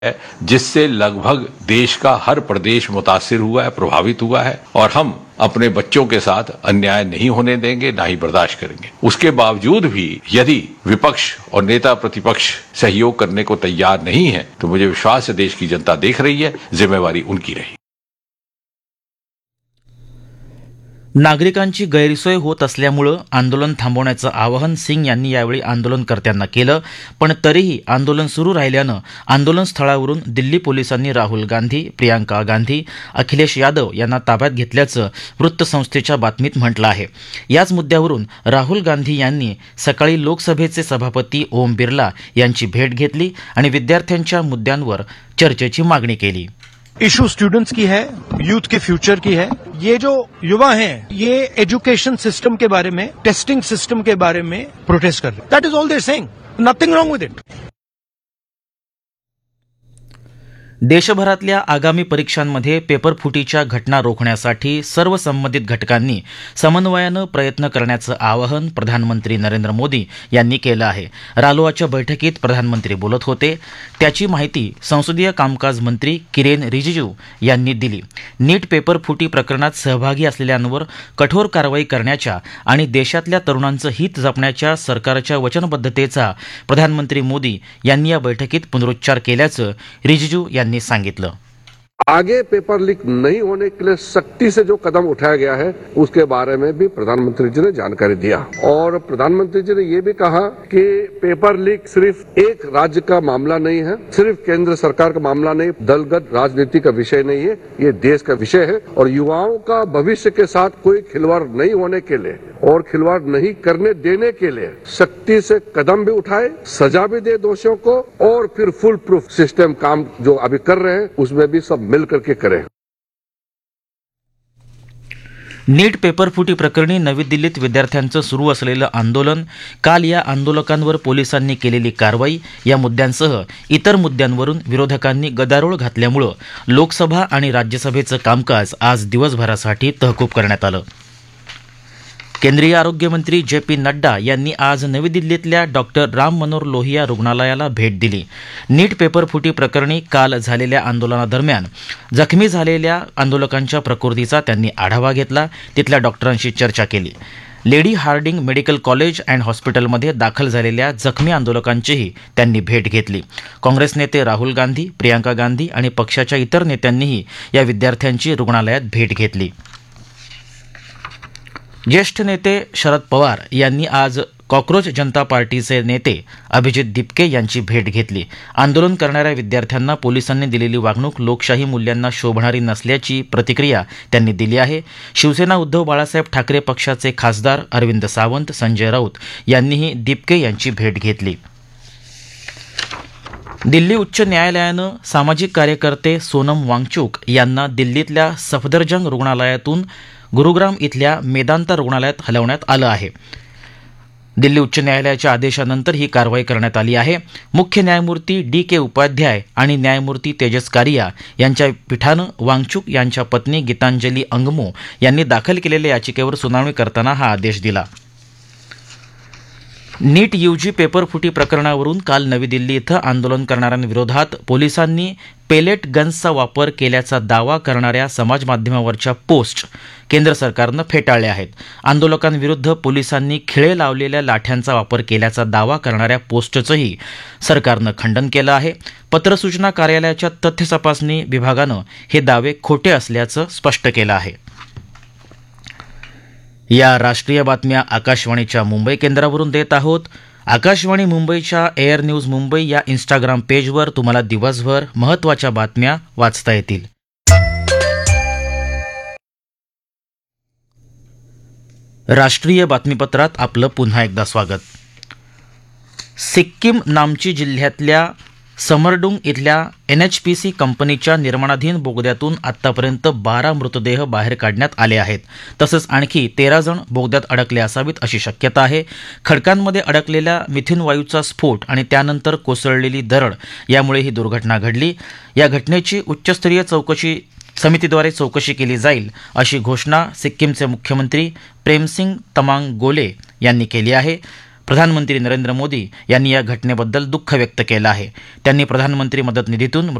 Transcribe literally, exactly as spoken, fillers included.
है, जिससे लगभग देश का हर प्रदेश मुतासिर हुआ है, प्रभावित हुआ है और हम अपने बच्चों के साथ अन्याय नहीं होने देंगे, ना ही बर्दाश्त करेंगे। उसके बावजूद भी यदि विपक्ष और नेता प्रतिपक्ष सहयोग करने को तैयार नहीं है तो मुझे विश्वास है देश की जनता देख रही है, जिम्मेवारी उनकी रही। नागरिकांची गैरसोय होत असल्यामुळे आंदोलन थांबवण्याचं आवाहन सिंग यांनी यावेळी आंदोलनकर्त्यांना केलं, पण तरीही आंदोलन सुरू राहिल्यानं आंदोलन स्थळावरून दिल्ली पोलिसांनी राहुल गांधी, प्रियांका गांधी, अखिलेश यादव यांना ताब्यात घेतल्याचं वृत्तसंस्थेच्या बातमीत म्हटलं आहे। याच मुद्द्यावरून राहुल गांधी यांनी सकाळी लोकसभेचे सभापती ओम बिर्ला यांची भेट घेतली आणि विद्यार्थ्यांच्या मुद्द्यांवर चर्चेची मागणी केली। इशू स्टूडेंट्स की है, यूथ के फ्यूचर की है। ये जो युवा हैं, ये एजुकेशन सिस्टम के बारे में, टेस्टिंग सिस्टम के बारे में प्रोटेस्ट कर रहे हैं। That is all they are saying, nothing wrong विद इट। देशभरातल्या आगामी परीक्षांमध्ये पेपरफुटीच्या घटना रोखण्यासाठी सर्व संबंधित घटकांनी समन्वयानं प्रयत्न करण्याचं आवाहन प्रधानमंत्री नरेंद्र मोदी यांनी केलं आहे। रालोआच्या बैठकीत प्रधानमंत्री बोलत होते, त्याची माहिती संसदीय कामकाज मंत्री किरेन रिजिजू यांनी दिली। नीट पेपरफुटी प्रकरणात सहभागी असलेल्यांवर कठोर कारवाई करण्याच्या आणि देशातल्या तरुणांचं हित जपण्याच्या सरकारच्या वचनबद्धतेचा प्रधानमंत्री मोदी यांनी या बैठकीत पुनरुच्चार केल्याचं रिजिजू यांनी सांगितलं। आगे पेपर लीक नहीं होने के लिए सख्ती से जो कदम उठाया गया है उसके बारे में भी प्रधानमंत्री जी ने जानकारी दिया और प्रधानमंत्री जी ने ये भी कहा कि पेपर लीक सिर्फ एक राज्य का मामला नहीं है, सिर्फ केंद्र सरकार का मामला नहीं, दलगत राजनीति का विषय नहीं है, ये देश का विषय है और युवाओं का भविष्य के साथ कोई खिलवाड़ नहीं होने के लिए और खिलवाड़ नहीं करने देने के लिए सख्ती से कदम भी उठाए, सजा भी दे दोषियों को और फिर फुल प्रूफ सिस्टम काम जो अभी कर रहे हैं उसमें भी सब मिल करके करें। नीट पेपरफुटी प्रकरणी नवी दिल्लीत विद्यार्थ्यांचं सुरू असलेलं आंदोलन, काल या आंदोलकांवर पोलिसांनी केलेली कारवाई या मुद्द्यांसह इतर मुद्द्यांवरून विरोधकांनी गदारोळ घातल्यामुळे लोकसभा आणि राज्यसभेचं कामकाज आज दिवसभरासाठी तहकूब करण्यात आलं। केंद्रीय आरोग्य मंत्री जे पी नड्डा यांनी आज नवी दिल्लीतल्या डॉक्टर राम मनोहर लोहिया रुग्णालयाला भेट दिली। नीट पेपरफुटी प्रकरणी काल झालेल्या आंदोलनादरम्यान जखमी झालेल्या आंदोलकांच्या प्रकृतीचा त्यांनी आढावा घेतला, तिथल्या डॉक्टरांशी चर्चा केली। Lady Hardinge medical college and हॉस्पिटलमध्ये दाखल झालेल्या जखमी आंदोलकांचीही त्यांनी भेट घेतली। काँग्रेस नेते राहुल गांधी, प्रियांका गांधी आणि पक्षाच्या इतर नेत्यांनीही या विद्यार्थ्यांची रुग्णालयात भेट घेतली। ज्येष्ठ नेते शरद पवार यांनी आज कॉक्रोच जनता पार्टीचे नेते अभिजित दिपके यांची भेट घेतली। आंदोलन करणाऱ्या विद्यार्थ्यांना पोलिसांनी दिलेली वागणूक लोकशाही मूल्यांना शोभणारी नसल्याची प्रतिक्रिया त्यांनी दिली आहे। शिवसेना उद्धव बाळासाहेब ठाकरे पक्षाचे खासदार अरविंद सावंत, संजय राऊत यांनीही दिपके यांची भेट घेतली। दिल्ली उच्च न्यायालयानं सामाजिक कार्यकर्ते सोनम वांगचुक यांना दिल्लीतल्या सफदरजंग रुग्णालयातून गुरुग्राम इथल्या मेदांता रुग्णालयात हलवण्यात आलं आहे। दिल्ली उच्च न्यायालयाच्या आदेशानंतर ही कारवाई करण्यात आली आहे। मुख्य न्यायमूर्ती डी के उपाध्याय आणि न्यायमूर्ती तेजस कारिया यांच्या पीठानं वांगचुक यांच्या पत्नी गीतांजली अंगमो यांनी दाखल केलेल्या याचिकेवर सुनावणी करताना हा आदेश दिला। नीट यूजी पेपरफुटी प्रकरणावरून काल नवी दिल्ली इथं आंदोलन करणाऱ्यांविरोधात पोलिसांनी पेलेट गन्सचा वापर केल्याचा दावा करणाऱ्या समाजमाध्यमावरच्या पोस्ट केंद्र सरकारनं फेटाळल्या आहेत। आंदोलकांविरुद्ध पोलिसांनी खिळे लावलेल्या लाठ्यांचा वापर केल्याचा दावा करणाऱ्या पोस्टचंही सरकारनं खंडन केलं आहे। पत्रसूचना कार्यालयाच्या तथ्य तपासणी विभागानं हे दावे खोटे असल्याचं स्पष्ट केलं आहे। या राष्ट्रीय बातम्या आकाशवाणीच्या मुंबई केंद्रावरून देत आहोत। आकाशवाणी मुंबईच्या एअर न्यूज मुंबई या इंस्टाग्राम पेजवर तुम्हाला दिवसभर महत्त्वाच्या बातम्या वाचता येतील। राष्ट्रीय बातमीपत्रात आपलं पुन्हा एकदा स्वागत। सिक्कीम नामची जिल्ह्यातल्या समरडुंग इथल्या एन एच पी सी कंपनीच्या निर्माणाधीन बोगद्यातून आतापर्यंत बारा मृतदेह बाहेर काढण्यात आले आहेत। तसंच आणखी तेरा जण बोगद्यात अडकले असावेत अशी शक्यता आहे। खडकांमध्ये अडकलेल्या मिथेन वायूचा स्फोट आणि त्यानंतर कोसळलेली दरड यामुळे ही दुर्घटना घडली। या घटनेची उच्चस्तरीय चौकशी समितीद्वारे चौकशी केली जाईल अशी घोषणा सिक्कीमचे मुख्यमंत्री प्रेमसिंग तमांग गोले यांनी केली आहे। प्रधानमंत्री नरेंद्र मोदी यांनी या घटनेबद्दल दुःख व्यक्त केलं आहे. त्यांनी प्रधानमंत्री मदत निधीतून